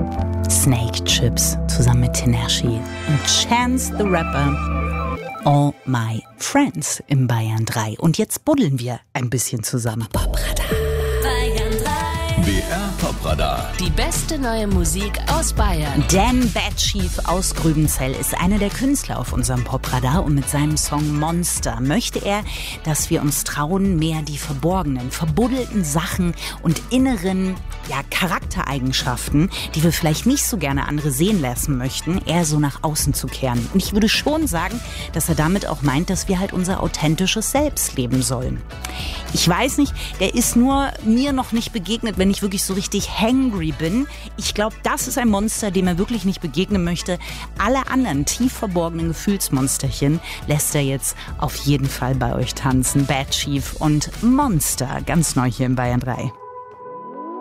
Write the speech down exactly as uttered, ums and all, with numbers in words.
Snake Chips zusammen mit Tinashe und Chance the Rapper. All My Friends im Bayern drei. Und jetzt buddeln wir ein bisschen zusammen. B R Popradar. Die beste neue Musik aus Bayern. Dan Bad Chief aus Grübenzell ist einer der Künstler auf unserem Popradar und mit seinem Song Monster möchte er, dass wir uns trauen, mehr die verborgenen, verbuddelten Sachen und inneren ja, Charaktereigenschaften, die wir vielleicht nicht so gerne andere sehen lassen möchten, eher so nach außen zu kehren. Und ich würde schon sagen, dass er damit auch meint, dass wir halt unser authentisches Selbst leben sollen. Ich weiß nicht, der ist nur mir noch nicht begegnet, wenn ich wirklich so richtig hangry bin. Ich glaube, das ist ein Monster, dem er wirklich nicht begegnen möchte. Alle anderen tief verborgenen Gefühlsmonsterchen lässt er jetzt auf jeden Fall bei euch tanzen. Bad Chief und Monster, ganz neu hier in Bayern drei.